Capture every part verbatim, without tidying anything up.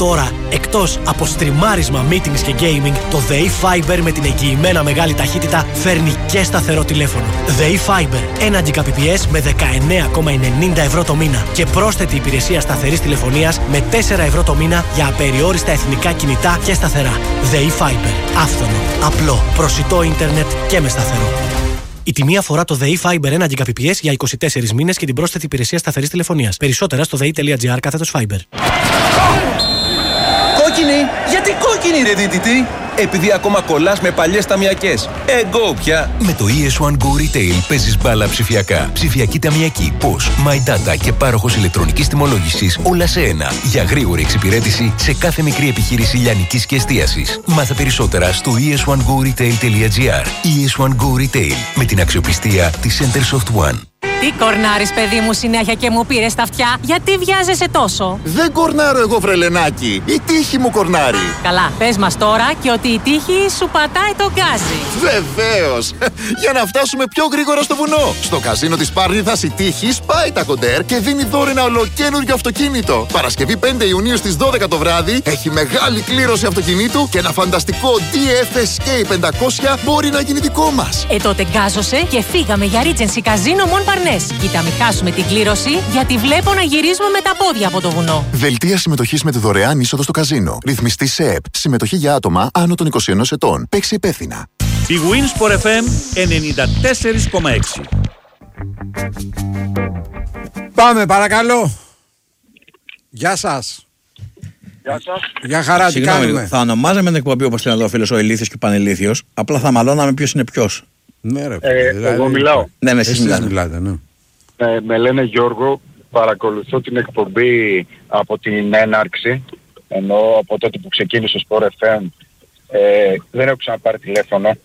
τώρα, εκτός από στριμάρισμα, meetings και gaming, το ΔΕΗ Fiber με την εγγυημένα μεγάλη ταχύτητα φέρνει και σταθερό τηλέφωνο. ΔΕΗ Fiber, ένα Gbps με δεκαεννέα κόμμα ενενήντα ευρώ το μήνα και πρόσθετη υπηρεσία σταθερής τηλεφωνίας με τέσσερα ευρώ το μήνα για απεριόριστα εθνικά κινητά και σταθερά. ΔΕΗ Fiber. Άφθονο, απλό, προσιτό ίντερνετ και με σταθερό. Η τιμή αφορά το ΔΕΗ Fiber ένα Gbps για είκοσι τέσσερις μήνες και την πρόσθετη υπηρεσία σταθερής τηλεφωνίας. Περισσότερα στο δei.gr κάθετος Fiber. Κόκκινη! Γιατί κόκκινη ρε δίτητη! Επειδή ακόμα κολλάς με παλιές ταμιακές. Εγώ πια! Με το ι ες one Go Retail παίζεις μπάλα ψηφιακά. Ψηφιακή ταμιακή, πώς, My Data και πάροχος ηλεκτρονικής τιμολόγησης όλα σε ένα. Για γρήγορη εξυπηρέτηση σε κάθε μικρή επιχείρηση λιανικής και εστίασης. Μάθε περισσότερα στο ι ες one go retail τελεία gr. ι ες one Go Retail με την αξιοπιστία της Centersoft One. Τι κορνάρεις, παιδί μου, συνέχεια και μου πήρες τα αυτιά? Γιατί βιάζεσαι τόσο? Δεν κορνάρω εγώ, βρελενάκι. Η τύχη μου κορνάρει. Καλά, πες μας τώρα και ότι η τύχη σου πατάει τον γκάζι. Βεβαίως. Για να φτάσουμε πιο γρήγορα στο βουνό. Στο καζίνο της Πάρνηθας η τύχη σπάει τα κοντέρ και δίνει δώρο ένα ολοκαίνουργιο αυτοκίνητο. Παρασκευή πέντε Ιουνίου στις δώδεκα το βράδυ έχει μεγάλη κλήρωση αυτοκινήτου και ένα φανταστικό ντι εφ ες κέι πεντακόσια μπορεί να γίνει δικό μας. Ε, τότε γκάζωσε και φύγαμε για Regency Casino Mon Parnes. Κοίτα, μην χάσουμε την κλήρωση, γιατί βλέπω να γυρίζουμε με τα πόδια από το βουνό. Δελτία συμμετοχής με τη δωρεάν είσοδο στο καζίνο. Ρυθμιστή ΣΕΕΠ. Συμμετοχή για άτομα άνω των είκοσι ενός ετών. Παίξει υπεύθυνα. Η Winsport εφ εμ ενενήντα τέσσερα κόμμα έξι. Πάμε παρακαλώ. Γεια σας. Γεια σας. Γεια χαρά, τι κάνουμε? Θα ονομάζαμε την εκπομπή όπως λένε εδώ ο φίλος ο Ηλίθιος και ο Πανελίθιος. Απλά θα μαλώναμε ποιος είναι ποιος. Ναι, ρε, ε, δηλαδή, εγώ μιλάω. Ναι, ναι, εσείς μιλάτε. μιλάτε ναι. Ε, με λένε Γιώργο, παρακολουθώ την εκπομπή από την έναρξη, ενώ από τότε που ξεκίνησε ο Sport εφ εμ ε, δεν έχω ξαναπάρει τηλέφωνο.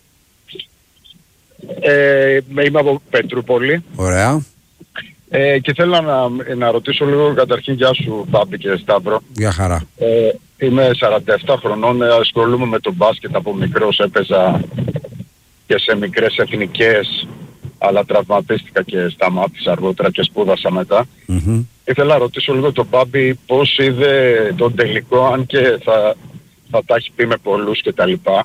Ε, είμαι από Πετρούπολη. Ωραία. Ε, και θέλω να, να ρωτήσω λίγο καταρχήν, γεια σου Μπάμπη και Σταύρο. Γεια χαρά. Ε, είμαι σαράντα επτά χρονών, ασχολούμαι με τον μπάσκετ από μικρός, έπαιζα και σε μικρές εθνικές, αλλά τραυματίστηκα και σταμάτησα αργότερα και σπούδασα μετά. Mm-hmm. Ήθελα να ρωτήσω λίγο τον Μπάμπη πώς είδε τον τελικό, αν και θα, θα τα έχει πει με πολλούς και τα λοιπά.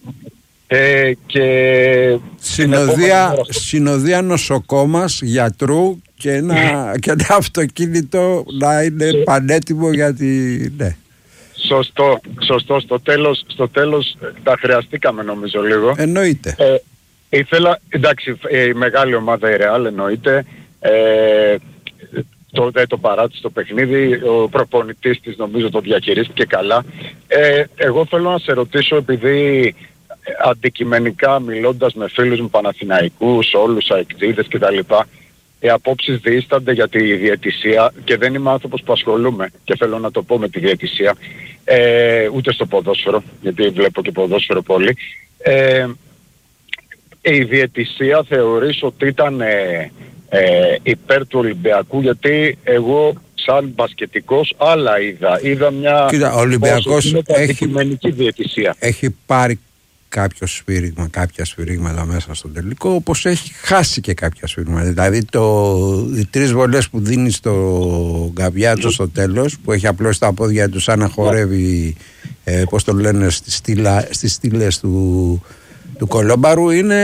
Ε, και συνοδεία, συνοδεία νοσοκόμας, γιατρού και ένα, και ένα αυτοκίνητο να είναι πανέτοιμο για τη... Ναι. Σωστό, σωστό. Στο τέλος, στο τέλος τα χρειαστήκαμε νομίζω λίγο. Εννοείται. Ε, ήθελα, εντάξει, η μεγάλη ομάδα η Real εννοείται. Ε, το, δεν το παράτησε το παιχνίδι, ο προπονητής της νομίζω το διαχειρίστηκε καλά. Ε, εγώ θέλω να σε ρωτήσω, επειδή αντικειμενικά μιλώντας με φίλους μου Παναθηναϊκούς, όλους αεκτζίδες κτλ, οι απόψεις διήστανται για τη διαιτησία και δεν είμαι άνθρωπος που ασχολούμαι και θέλω να το πω με τη διαιτησία, ε, ούτε στο ποδόσφαιρο, γιατί βλέπω και ποδόσφαιρο πολύ. Ε, η διαιτησία θεωρείς ότι ήταν ε, ε, υπέρ του Ολυμπιακού? Γιατί εγώ σαν μπασκετικός άλλα είδα. Είδα μια... Κοίτα, ο Ολυμπιακός έχει, διαιτησία. έχει πάρει κάποιο σφύριγμα, κάποια σφυρίγματα μέσα στο τελικό, όπως έχει χάσει και κάποια σφυρίγματα. Δηλαδή το, οι τρεις βολές που δίνει στο Γκαβιάτσο στο τέλος, που έχει απλώσει τα πόδια του σαν να χορεύει, ε, πώς το λένε, στις, στήλα, στις στήλες του, του Κολόμπαρου, είναι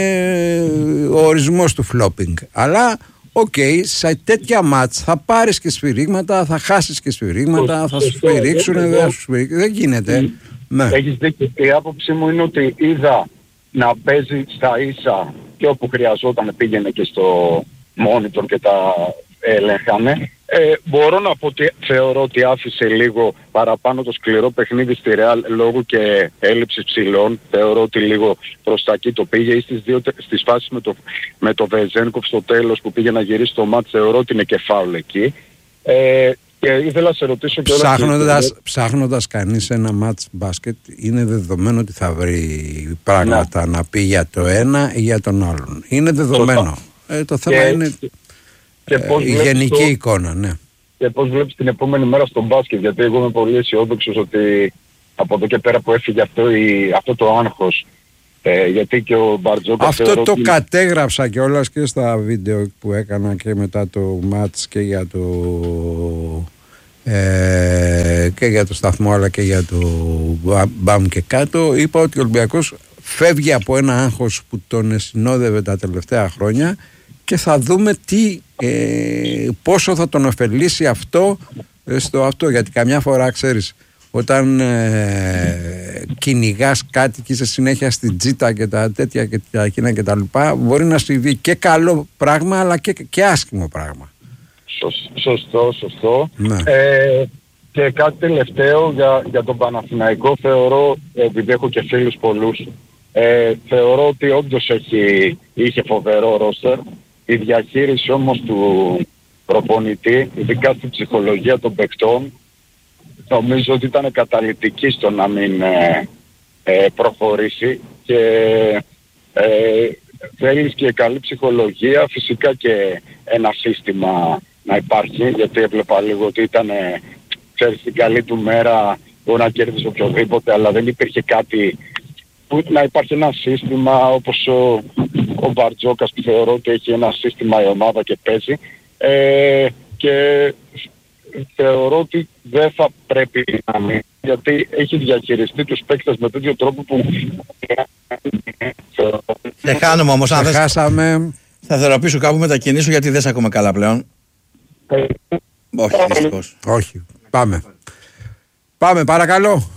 ο ορισμός του flopping. Αλλά οκ, okay, σε τέτοια μάτς θα πάρεις και σφυρίγματα, θα χάσεις και σφυρίγματα, θα σου σφυρίξουν, δεν θα σου σφυρίξουν, δεν γίνεται. Ναι. Έχεις δίκιο. Η άποψή μου είναι ότι είδα να παίζει στα ίσα και όπου χρειαζόταν πήγαινε και στο monitor και τα ελέγχανε. Ε, μπορώ να πω ότι θεωρώ ότι άφησε λίγο παραπάνω το σκληρό παιχνίδι στη Real λόγω και έλλειψης ψηλών. Θεωρώ ότι λίγο προς τα εκεί το πήγε, ή στις, δύο, στις φάσεις με το, με το Βεζένκοφ στο τέλος που πήγε να γυρίσει το μάτς, θεωρώ ότι είναι και φάουλ εκεί. Ε, Και ήθελα να σε ρωτήσω και ψάχνοντας, και... ψάχνοντας κανείς ένα μάτς μπάσκετ, είναι δεδομένο ότι θα βρει πράγματα να, να πει για το ένα ή για τον άλλον. Είναι δεδομένο. Ε, το θέμα και, είναι και ε, η γενική το... εικόνα, ναι. Και πώς βλέπεις την επόμενη μέρα στο μπάσκετ, γιατί εγώ είμαι πολύ αισιόδοξος ότι από εδώ και πέρα που έφυγε αυτό, η, αυτό το άγχος, ε, γιατί και ο Μπαρτζόκα... Αυτό το ότι... κατέγραψα κιόλας και στα βίντεο που έκανα και μετά το μάτς και για το... Ε, ε, και για το σταθμό αλλά και για το μπαμ και κάτω, είπα ότι ο Ολυμπιακός φεύγει από ένα άγχος που τον συνόδευε τα τελευταία χρόνια και θα δούμε τι, ε, πόσο θα τον ωφελήσει αυτό ε, στο αυτό, γιατί καμιά φορά ξέρεις όταν ε, κυνηγάς κάτι και είσαι συνέχεια στην τζίτα και τα τέτοια και τα εκείνα και τα λοιπά, μπορεί να συμβεί και καλό πράγμα αλλά και, και άσχημο πράγμα. Σωστό, σωστό. Ναι. Ε, και κάτι τελευταίο για, για τον Παναθηναϊκό, θεωρώ, επειδή έχω και φίλους πολλούς, ε, θεωρώ ότι όντως έχει, είχε φοβερό ρόστερ. Η διαχείριση όμως του προπονητή, ειδικά στην ψυχολογία των παικτών, νομίζω ότι ήταν καταλυτική στο να μην ε, ε, προχωρήσει και ε, θέλεις και καλή ψυχολογία, φυσικά και ένα σύστημα να υπάρχει, γιατί έβλεπα λίγο ότι ήταν, ξέρεις, την καλή του μέρα μπορεί να κέρδισε οποιοδήποτε, αλλά δεν υπήρχε κάτι που να υπάρχει ένα σύστημα όπως ο, ο Μπαρτζόκας που θεωρώ ότι έχει ένα σύστημα η ομάδα και παίζει ε, και θεωρώ ότι δεν θα πρέπει να μην, γιατί έχει διαχειριστεί τους παίκτες με τέτοιο τρόπο που δεν χάνουμε όμως, αν θες, χάσαμε. Θα θεραπήσω κάπου μετακινήσω γιατί δεν σε ακούμε καλά πλέον. Ε, Όχι, δυστυχώς. Όχι, πάμε. Πάμε, παρακαλώ.